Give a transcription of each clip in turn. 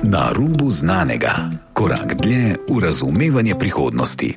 Na rubu znanega. Korak dlje v razumevanje prihodnosti.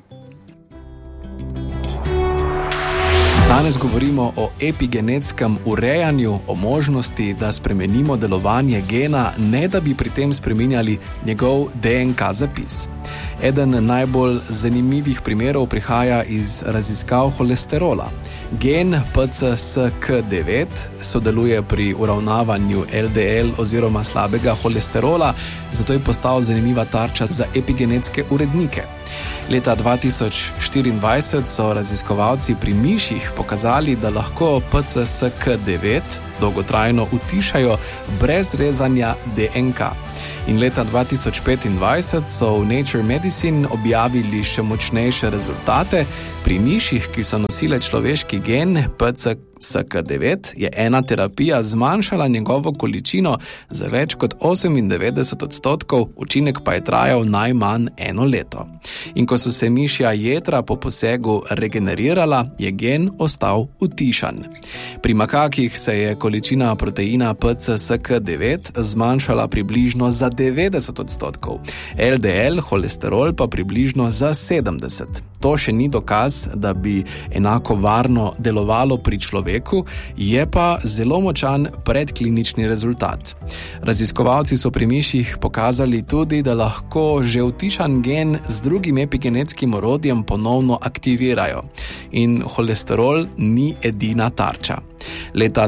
Danes govorimo o epigenetskem urejanju, o možnosti, da spremenimo delovanje gena, ne da bi pri tem spreminjali njegov DNK zapis. Eden najbolj zanimivih primerov prihaja iz raziskav holesterola. Gen PCSK9 sodeluje pri uravnavanju LDL oziroma slabega holesterola, zato je postal zanimiva tarča za epigenetske urednike. Leta 2024 so raziskovalci pri miših pokazali, da lahko PCSK9 dolgotrajno utišajo brez rezanja DNK. In leta 2025 so v Nature Medicine objavili še močnejše rezultate. Pri miših, ki so nosile človeški gen PCSK9, je ena terapija zmanjšala njegovo količino za več kot 98%, učinek pa je trajal najmanj 1 leto. In ko so se mišja jetra po posegu regenerirala, je gen ostal utišan. Pri makakih se je količina proteina PCSK9 zmanjšala približno za 90%, LDL holesterol pa približno za 70%. To še ni dokaz, da bi enako varno delovalo pri človeku, je pa zelo močan predklinični rezultat. Raziskovalci so pri miših pokazali tudi, da lahko že utišan gen z drugim epigenetskim orodjem ponovno aktivirajo. In holesterol ni edina tarča. Leta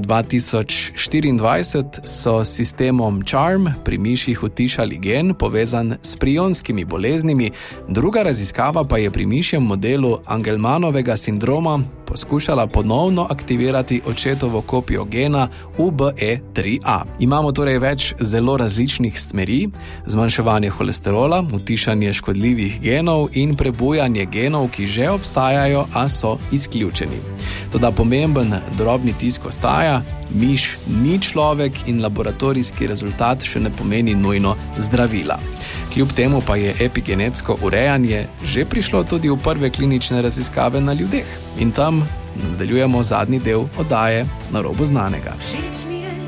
2024 so s sistemom CHARM pri miših utišali gen povezan s prionskimi boleznimi, druga raziskava pa je pri mišjem modelu Angelmanovega sindroma poskušala ponovno aktivirati očetovo kopijo gena UBE3A. Imamo torej več zelo različnih smeri: zmanjševanje holesterola, utišanje škodljivih genov in prebujanje genov, ki že obstajajo, a so izključeni. Toda pomemben drobni tisk ostaja: miš ni človek in laboratorijski rezultat še ne pomeni nujno zdravila. Kljub temu pa je epigenetsko urejanje že prišlo tudi v prve klinične raziskave na ljudeh. In tam nadaljujemo zadnji del oddaje Na robu znanega.